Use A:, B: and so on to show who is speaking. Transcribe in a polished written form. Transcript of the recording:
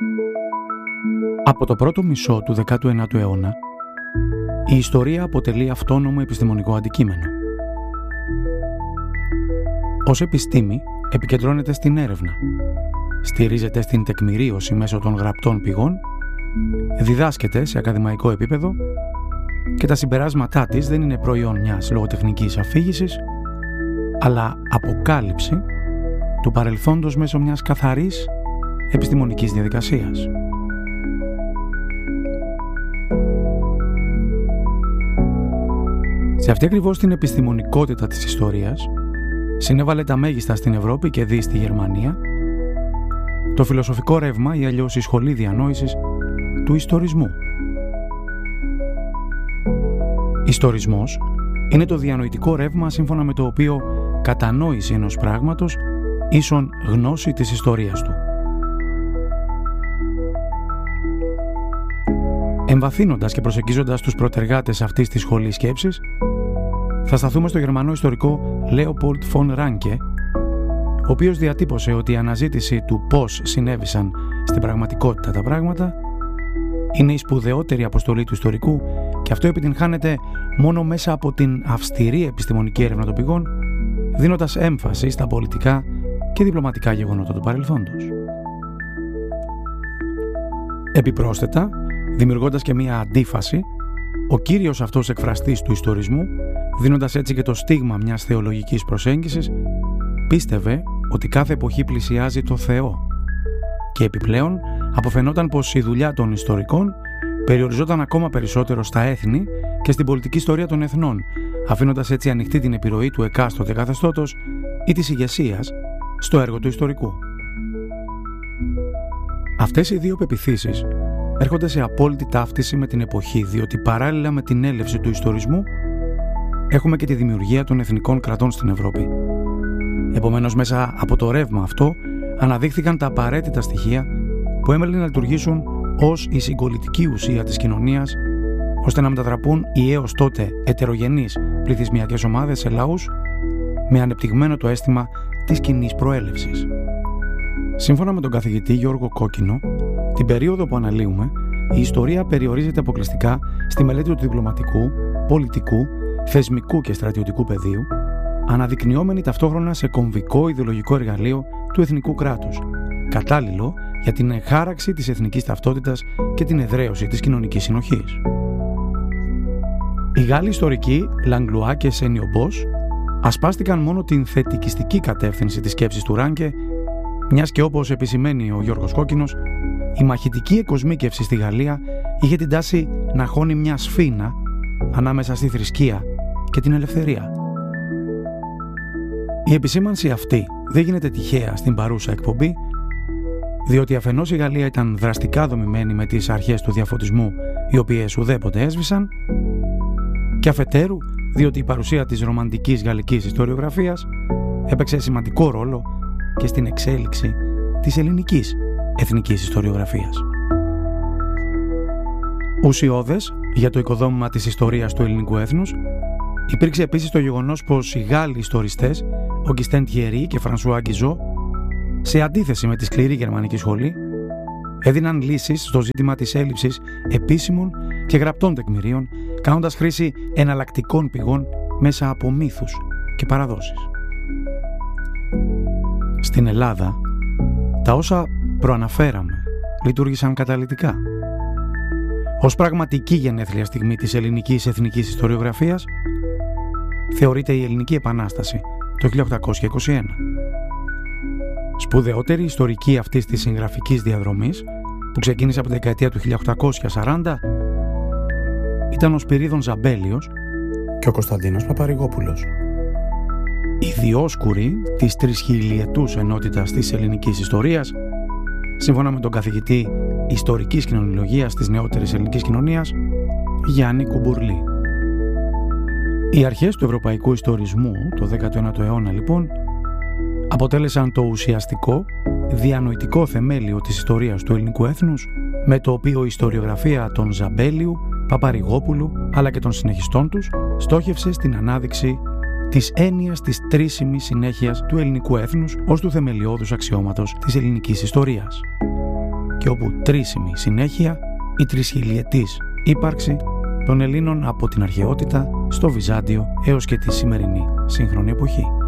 A: Από το πρώτο μισό του 19ου αιώνα, η ιστορία αποτελεί αυτόνομο επιστημονικό αντικείμενο. Ως επιστήμη, επικεντρώνεται στην έρευνα, στηρίζεται στην τεκμηρίωση μέσω των γραπτών πηγών, διδάσκεται σε ακαδημαϊκό επίπεδο και τα συμπεράσματά της δεν είναι προϊόν μιας λογοτεχνικής αφήγησης, αλλά αποκάλυψη του παρελθόντος μέσω μιας καθαρής επιστημονικής διαδικασίας. Σε αυτή ακριβώς την επιστημονικότητα της ιστορίας συνέβαλε τα μέγιστα στην Ευρώπη και δι' στη Γερμανία το φιλοσοφικό ρεύμα ή αλλιώς η σχολή διανόησης του ιστορισμού. Ιστορισμός είναι το διανοητικό ρεύμα σύμφωνα με το οποίο κατανόηση ενός πράγματος ίσον γνώση της ιστορίας του. Εμβαθύνοντας και προσεγγίζοντας τους προτεργάτες αυτής της σχολής σκέψης, θα σταθούμε στο γερμανό ιστορικό Leopold von Ranke, ο οποίος διατύπωσε ότι η αναζήτηση του πώς συνέβησαν στην πραγματικότητα τα πράγματα είναι η σπουδαιότερη αποστολή του ιστορικού και αυτό επιτυγχάνεται μόνο μέσα από την αυστηρή επιστημονική έρευνα των πηγών, δίνοντας έμφαση στα πολιτικά και διπλωματικά γεγονότα του παρελθόντος. Επιπρόσθετα, δημιουργώντας και μία αντίφαση, ο κύριος αυτός εκφραστής του ιστορισμού, δίνοντας έτσι και το στίγμα μιας θεολογικής προσέγγισης, πίστευε ότι κάθε εποχή πλησιάζει το Θεό και επιπλέον αποφαινόταν πως η δουλειά των ιστορικών περιοριζόταν ακόμα περισσότερο στα έθνη και στην πολιτική ιστορία των εθνών, αφήνοντας έτσι ανοιχτή την επιρροή του εκάστοτε καθεστώτος ή της ηγεσίας στο έργο του ιστορικού. Αυτές οι δύο πεποιθήσεις έρχονται σε απόλυτη ταύτιση με την εποχή, διότι παράλληλα με την έλευση του ιστορισμού έχουμε και τη δημιουργία των εθνικών κρατών στην Ευρώπη. Επομένως, μέσα από το ρεύμα αυτό αναδείχθηκαν τα απαραίτητα στοιχεία που έμελαν να λειτουργήσουν ως η συγκολητική ουσία της κοινωνίας, ώστε να μετατραπούν οι έως τότε ετερογενείς πληθυσμιακές ομάδες σε λαούς με ανεπτυγμένο το αίσθημα της κοινής προέλευσης. Σύμφωνα με τον καθηγητή Γιώργο Κόκκινο, την περίοδο που αναλύουμε, η ιστορία περιορίζεται αποκλειστικά στη μελέτη του διπλωματικού, πολιτικού, θεσμικού και στρατιωτικού πεδίου, αναδεικνυόμενη ταυτόχρονα σε κομβικό ιδεολογικό εργαλείο του εθνικού κράτους, κατάλληλο για την εγχάραξη της εθνικής ταυτότητας και την εδραίωση της κοινωνικής συνοχής. Οι Γάλλοι ιστορικοί Λαγκλουά και Σένιο Μπος ασπάστηκαν μόνο την θετικιστική κατεύθυνση της σκέψης του Ράνκε, μιας και όπως επισημαίνει ο Γιώργος Κόκκινος, η μαχητική εκοσμίκευση στη Γαλλία είχε την τάση να χώνει μια σφήνα ανάμεσα στη θρησκεία και την ελευθερία. Η επισήμανση αυτή δεν γίνεται τυχαία στην παρούσα εκπομπή, διότι αφενός η Γαλλία ήταν δραστικά δομημένη με τις αρχές του διαφωτισμού, οι οποίες ουδέποτε έσβησαν, και αφετέρου διότι η παρουσία της ρομαντικής γαλλικής ιστοριογραφίας έπαιξε σημαντικό ρόλο και στην εξέλιξη της ελληνικής εθνικής ιστοριογραφίας. Ουσιώδες για το οικοδόμημα της ιστορίας του ελληνικού έθνους υπήρξε επίσης το γεγονός πως οι Γάλλοι ιστοριστές Ογκιστέν Τιερί και Φρανσουά Γκιζό, σε αντίθεση με τη σκληρή γερμανική σχολή, έδιναν λύσεις στο ζήτημα της έλλειψης επίσημων και γραπτών τεκμηρίων, κάνοντας χρήση εναλλακτικών πηγών μέσα από μύθους και παραδόσεις. Στην Ελλάδα, τα όσα προαναφέραμε λειτουργήσαν καταλυτικά. Ως πραγματική γενέθλια στιγμή της ελληνικής εθνικής ιστοριογραφίας θεωρείται η Ελληνική Επανάσταση το 1821. Σπουδαιότερη ιστορική αυτής της συγγραφικής διαδρομής, που ξεκίνησε από τη δεκαετία του 1840, ήταν ο Σπυρίδων Ζαμπέλιος και ο Κωνσταντίνος Παπαρηγόπουλος. Οι διόσκουροι της τρισχιλιετούς ενότητας της ελληνικής ιστορίας, σύμφωνα με τον καθηγητή Ιστορικής Κοινωνιολογίας της νεότερης ελληνικής κοινωνίας, Γιάννη Κουμπουρλή. Οι αρχές του ευρωπαϊκού ιστορισμού το 19ο αιώνα, λοιπόν, αποτέλεσαν το ουσιαστικό, διανοητικό θεμέλιο της ιστορίας του ελληνικού έθνους, με το οποίο η ιστοριογραφία των Ζαμπέλιου, Παπαρηγόπουλου αλλά και των συνεχιστών τους στόχευσε στην ανάδειξη της έννοιας της τρίσιμης συνέχειας του ελληνικού έθνους ως του θεμελιώδους αξιώματος της ελληνικής ιστορίας. και όπου τρίσιμη συνέχεια η τρισχιλιετής ύπαρξη των Ελλήνων από την αρχαιότητα στο Βυζάντιο έως και τη σημερινή σύγχρονη εποχή.